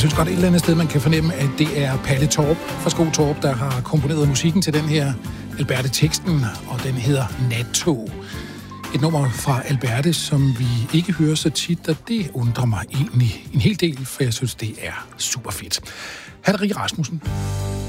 synes godt et eller andet sted, man kan fornemme, at det er Palle Torp fra Sko Torp, der har komponeret musikken til den her Alberte teksten, og den hedder Nattog. Et nummer fra Alberte, som vi ikke hører så tit, og det undrer mig egentlig en hel del, for jeg synes, det er super fedt. Halleri Rasmussen.